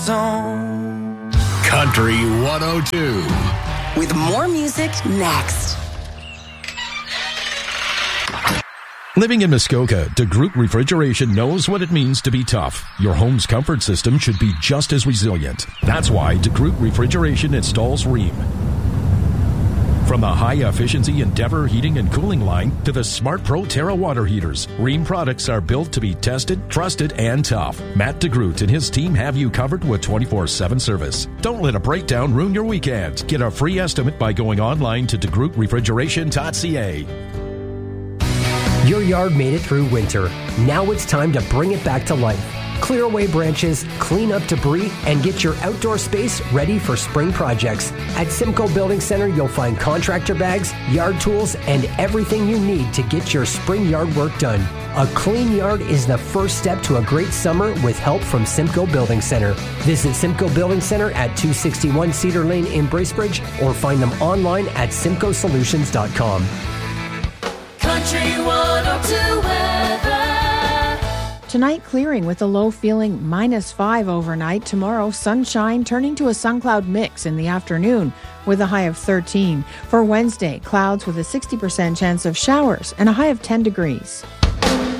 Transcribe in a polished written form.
Country 102. With more music next. Living in Muskoka, DeGroot Refrigeration knows what it means to be tough. Your home's comfort system should be just as resilient. That's why DeGroot Refrigeration installs Rheem. From the high-efficiency Endeavor heating and cooling line to the Smart Pro Terra water heaters, Rheem products are built to be tested, trusted, and tough. Matt DeGroot and his team have you covered with 24/7 service. Don't let a breakdown ruin your weekend. Get a free estimate by going online to degrootrefrigeration.ca. Your yard made it through winter. Now it's time to bring it back to life. Clear away branches, clean up debris, and get your outdoor space ready for spring projects. At Simcoe Building Center, you'll find contractor bags, yard tools, and everything you need to get your spring yard work done. A clean yard is the first step to a great summer with help from Simcoe Building Center. Visit Simcoe Building Center at 261 Cedar Lane in Bracebridge or find them online at simcoesolutions.com. Country 102 weather. Tonight, clearing with a low feeling -5 overnight. Tomorrow, sunshine turning to a sun cloud mix in the afternoon with a high of 13. For Wednesday, clouds with a 60% chance of showers and a high of 10 degrees.